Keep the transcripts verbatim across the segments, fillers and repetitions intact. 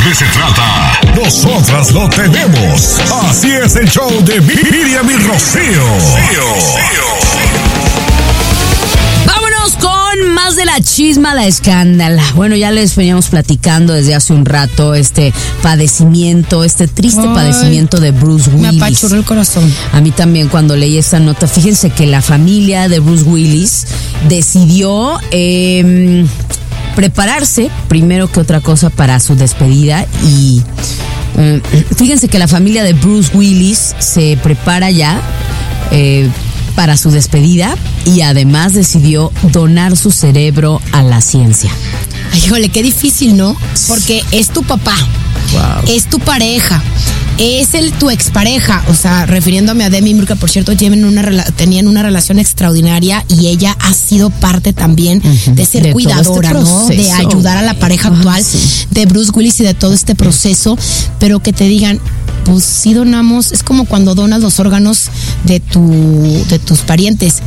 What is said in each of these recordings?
bebé se trata, nosotras lo tenemos. Así es el show de Miriam y Rocío. Vámonos con más de la chisma, la escándala. Bueno, ya les veníamos platicando desde hace un rato este padecimiento, este triste Ay, padecimiento de Bruce Willis. Me apachurró el corazón. A mí también cuando leí esta nota. Fíjense que la familia de Bruce Willis decidió eh, prepararse primero que otra cosa para su despedida y eh, fíjense que la familia de Bruce Willis se prepara ya eh, para su despedida y además decidió donar su cerebro a la ciencia. Ay, híjole, qué difícil, ¿no? Porque es tu papá, wow. es tu pareja, es el tu expareja, o sea, refiriéndome a Demi Moore, que por cierto tienen una, tenían una relación extraordinaria y ella ha sido parte también uh-huh. de ser de cuidadora, este ¿no? De ayudar a la pareja oh, actual sí. de Bruce Willis y de todo este proceso, pero que te digan, pues sí donamos, es como cuando donas los órganos de tu de tus parientes.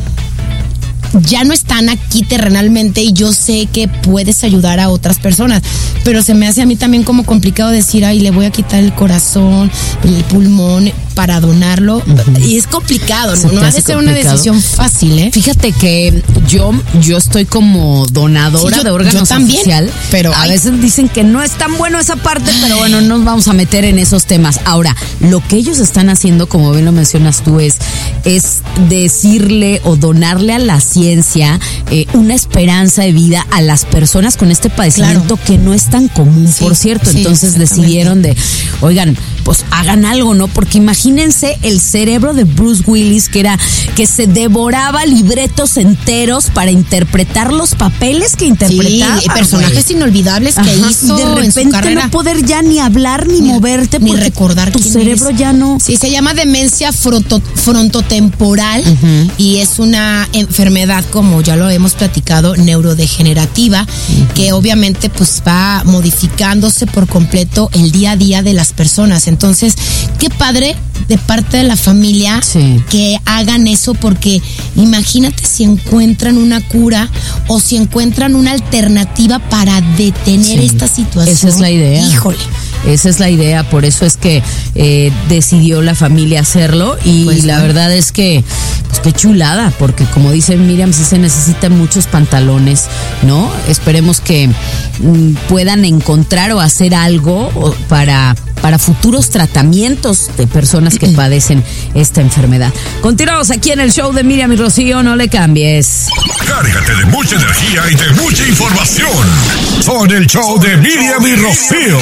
Ya no están aquí terrenalmente y yo sé que puedes ayudar a otras personas, pero se me hace a mí también como complicado decir, ay, le voy a quitar el corazón, el pulmón para donarlo. Uh-huh. Y es complicado, ¿no? No ha de ser una decisión fácil, ¿eh? Fíjate que yo, yo estoy como donadora sí, yo, de órganos yo también, oficial, pero a ay. veces dicen que no es tan bueno esa parte, pero bueno, no nos vamos a meter en esos temas. Ahora, lo que ellos están haciendo, como bien lo mencionas tú, es, es decirle o donarle a la ciencia eh, una esperanza de vida a las personas con este padecimiento claro. que no es tan común, sí, por cierto. Sí, entonces decidieron de, oigan, pues hagan algo, ¿no? Porque imagínense el cerebro de Bruce Willis, que era que se devoraba libretos enteros para interpretar los papeles que interpretaba. Sí, personajes wey. inolvidables que Ajá, hizo de repente en su carrera. No poder ya ni hablar ni, ni moverte ni recordar tu cerebro es. ya no. Sí, se llama demencia fronto, frontotemporal uh-huh. y es una enfermedad, como ya lo hemos platicado, neurodegenerativa, uh-huh. que obviamente pues va modificándose por completo el día a día de las personas. Entonces, qué padre de parte de la familia sí. que hagan eso, porque imagínate si encuentran una cura o si encuentran una alternativa para detener sí. esta situación. Esa es la idea. Híjole. Esa es la idea, por eso es que eh, decidió la familia hacerlo y pues, la ¿no? verdad es que, pues qué chulada, porque como dice Miriam, sí se necesitan muchos pantalones, ¿no? Esperemos que mm, puedan encontrar o hacer algo para, para futuros tratamientos de personas que padecen esta enfermedad. Continuamos aquí en el show de Miriam y Rocío, no le cambies. Cárgate de mucha energía y de mucha información. Son el show de Miriam y Rocío.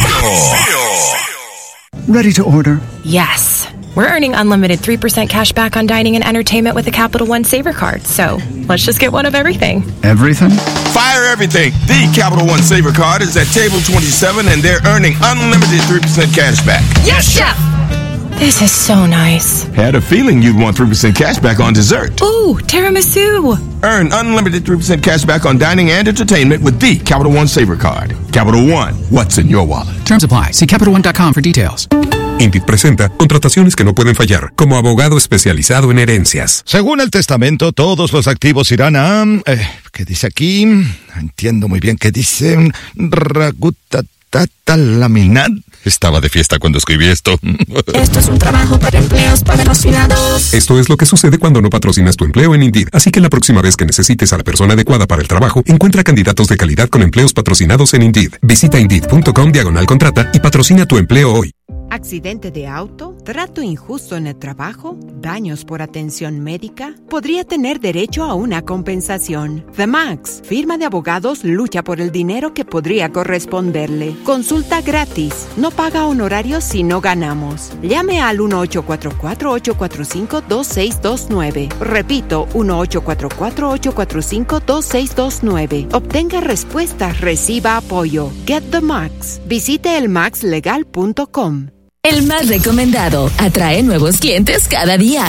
Ready to order? Yes. We're earning unlimited three percent cash back on dining and entertainment with the Capital One Saver Card. So, let's just get one of everything. Everything? Fire everything. The Capital One Saver Card is at table twenty-seven and they're earning unlimited three percent cash back. Yes, Chef! This is so nice. Had a feeling you'd want three percent cash back on dessert. Ooh, tiramisu. Earn unlimited three percent cash back on dining and entertainment with the Capital One Saver Card. Capital One, what's in your wallet? Terms apply. See Capital One dot com for details. Indeed presenta contrataciones que no pueden fallar, como abogado especializado en herencias. Según el testamento, todos los activos irán a... Eh, ¿Qué dice aquí? Entiendo muy bien qué dice... Ragutatalaminat. Estaba de fiesta cuando escribí esto. Esto es un trabajo para empleos patrocinados. Esto es lo que sucede cuando no patrocinas tu empleo en Indeed. Así que la próxima vez que necesites a la persona adecuada para el trabajo, encuentra candidatos de calidad con empleos patrocinados en Indeed. Visita Indeed.com diagonal contrata y patrocina tu empleo hoy. ¿Accidente de auto? ¿Trato injusto en el trabajo? ¿Daños por atención médica? Podría tener derecho a una compensación. The Max, firma de abogados, lucha por el dinero que podría corresponderle. Consulta gratis. No paga honorarios si no ganamos. Llame al uno ocho cuatro cuatro, ocho cuatro cinco, dos seis dos nueve. Repito, uno ocho cuatro cuatro, ocho cuatro cinco, dos seis dos nueve. Obtenga respuestas, reciba apoyo. Get the Max. Visite el max legal punto com. El más recomendado atrae nuevos clientes cada día.